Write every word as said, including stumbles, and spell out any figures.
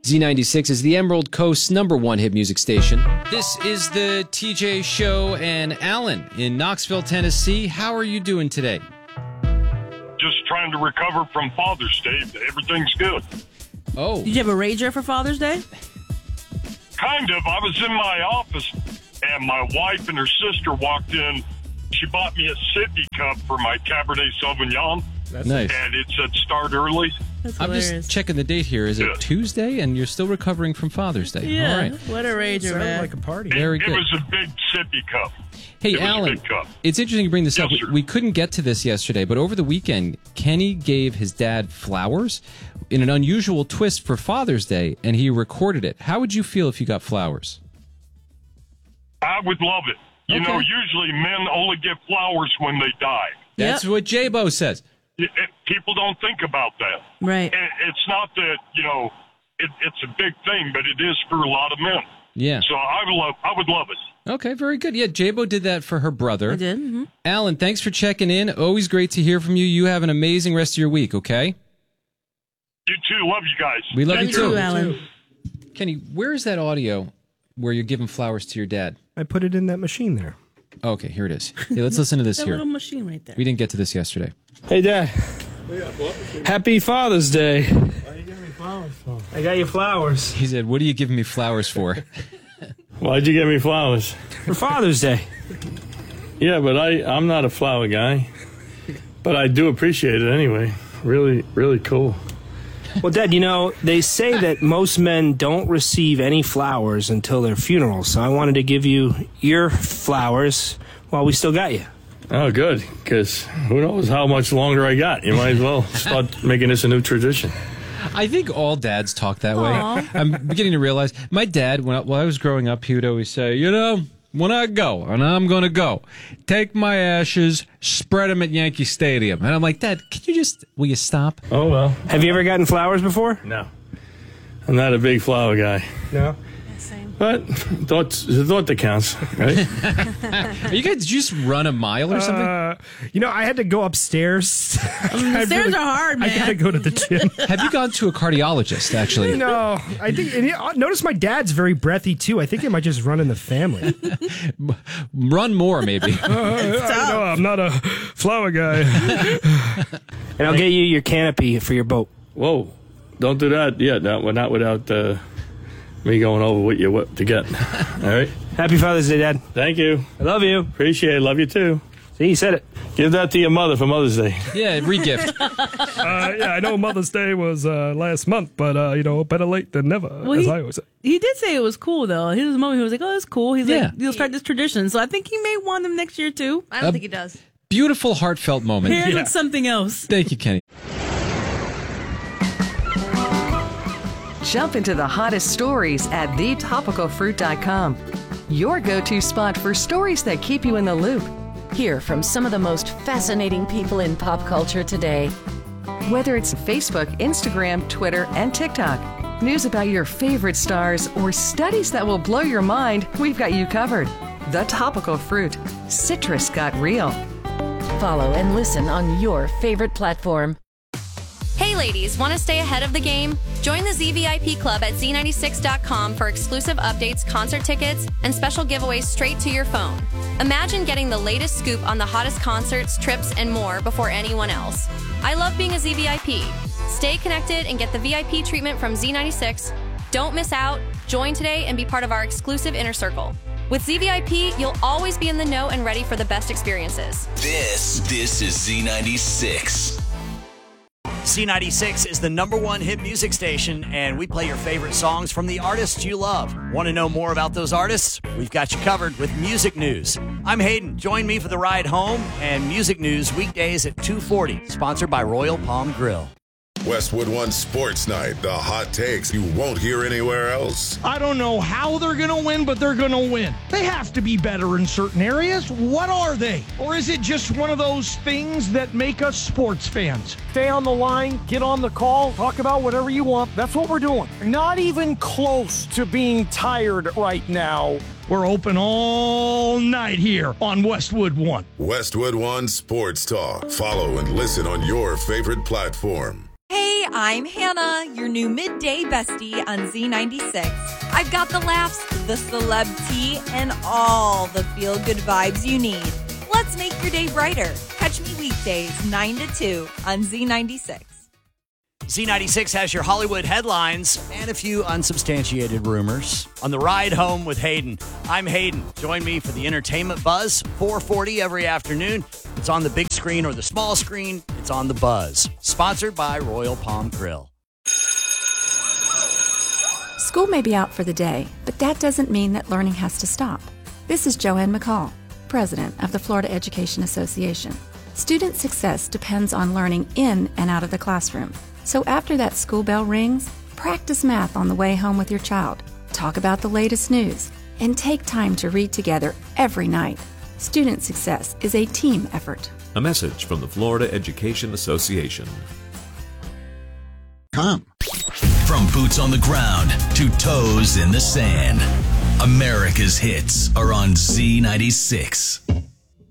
Z ninety-six is the Emerald Coast's number one hit music station. This is the T J Show, and Alan in Knoxville, Tennessee. How are you doing today? Just trying to recover from Father's Day. Everything's good. Oh. Did you have a rager for Father's Day? Kind of. I was in my office, and my wife and her sister walked in. She bought me a sippy cup for my Cabernet Sauvignon. That's nice. And it said start early. That's I'm hilarious. just checking the date here. Is it Yeah. Tuesday? And you're still recovering from Father's Day. Yeah, All right. what a rager, Sounded man. like a party. It, Very it good. was a big sippy cup. Hey, It was a Alan, big cup. it's interesting you bring this Yes, up. We, sir. we couldn't get to this yesterday, but over the weekend, Kenny gave his dad flowers in an unusual twist for Father's Day, and he recorded it. How would you feel if you got flowers? I would love it. You Okay. know, usually men only get flowers when they die. That's Yep. what J-Bo says. It, it, people don't think about that. Right. And it's not that, you know, it, it's a big thing, but it is for a lot of men. Yeah. So I would love, I would love it. Okay, very good. Yeah, J-Bo did that for her brother. I did. Mm-hmm. Alan, thanks for checking in. Always great to hear from you. You have an amazing rest of your week, okay? You too. Love you guys. We love Love you you too. too, Alan. Kenny, where is that audio where you're giving flowers to your dad? I put it in that machine there. Okay, here it is. Hey, let's listen to this That here. little machine right there. We didn't get to this yesterday. Hey, Dad. Happy Father's Day. Why are you giving me flowers for? I got you flowers. He said, what are you giving me flowers for? Why'd you get me flowers? For Father's Day. Yeah, but I, I'm not a flower guy. But I do appreciate it anyway. Really, really cool. Well, Dad, you know, they say that most men don't receive any flowers until their funeral, so I wanted to give you your flowers while we still got you. Oh, good, because who knows how much longer I got. You might as well start making this a new tradition. I think all dads talk that way. Aw. I'm beginning to realize my dad, when I, while I was growing up, he would always say, you know, when I go, and I'm going to go, take my ashes, spread them at Yankee Stadium. And I'm like, Dad, can you just, will you stop? Oh, well. Have you ever gotten flowers before? No. I'm not a big flower guy. No. But thoughts, the thought that counts, right? Are you guys, did you just run a mile or something? Uh, you know, I had to go upstairs. The stairs are hard, man. I gotta go to the gym. Have you gone to a cardiologist, actually? No, I think. And yeah, notice my dad's very breathy too. I think it might just run in the family. Run more, maybe. uh, I know I'm not a flower guy. And I'll get you your canopy for your boat. Whoa. Don't do that yet. Not, not without uh, me going over what you what to get. All right? Happy Father's Day, Dad. Thank you. I love you. Appreciate it. Love you, too. See, you said it. Give that to your mother for Mother's Day. Yeah, re-gift. Uh, yeah, I know Mother's Day was uh, last month, but uh, you know, better late than never, Well, as he- I always say. He did say it was cool, though. His moment, he was like, oh, that's cool. He's Yeah. like, he'll start this tradition. So I think he may want them next year, too. I don't Uh, think he does. Beautiful, heartfelt moment. Paired with something else. Thank you, Kenny. Jump into the hottest stories at the topical fruit dot com. Your go-to spot for stories that keep you in the loop. Hear from some of the most fascinating people in pop culture today. Whether it's Facebook, Instagram, Twitter, and TikTok. News about your favorite stars or studies that will blow your mind, we've got you covered. The Topical Fruit. Citrus got real. Follow and listen on your favorite platform. Hey ladies, want to stay ahead of the game? Join the Z V I P Club at Z ninety-six dot com for exclusive updates, concert tickets, and special giveaways straight to your phone. Imagine getting the latest scoop on the hottest concerts, trips, and more before anyone else. I love being a Z V I P. Stay connected and get the V I P treatment from Z ninety-six. Don't miss out. Join today and be part of our exclusive inner circle. With Z V I P, you'll always be in the know and ready for the best experiences. This, this is Z ninety-six. Z ninety-six is the number one hit music station, and we play your favorite songs from the artists you love. Want to know more about those artists? We've got you covered with Music News. I'm Hayden. Join me for the ride home and Music News weekdays at two forty, sponsored by Royal Palm Grill. Westwood One Sports Night, the hot takes you won't hear anywhere else. I don't know how they're going to win, but they're going to win. They have to be better in certain areas. What are they? Or is it just one of those things that make us sports fans? Stay on the line, get on the call, talk about whatever you want. That's what we're doing. Not even close to being tired right now. We're open all night here on Westwood One. Westwood One Sports Talk. Follow and listen on your favorite platform. Hey, I'm Hannah, your new midday bestie on Z ninety-six. I've got the laughs, the celeb tea, and all the feel-good vibes you need. Let's make your day brighter. Catch me weekdays nine to two on Z ninety-six. Z ninety-six has your Hollywood headlines and a few unsubstantiated rumors. On the ride home with Hayden, I'm Hayden. Join me for the entertainment buzz, four forty every afternoon. It's on the big screen or the small screen. It's on the buzz. Sponsored by Royal Palm Grill. School may be out for the day, but that doesn't mean that learning has to stop. This is Joanne McCall, president of the Florida Education Association. Student success depends on learning in and out of the classroom. So after that school bell rings, practice math on the way home with your child, talk about the latest news, and take time to read together every night. Student success is a team effort. A message from the Florida Education Association. Come. From boots on the ground to toes in the sand, America's hits are on Z ninety-six.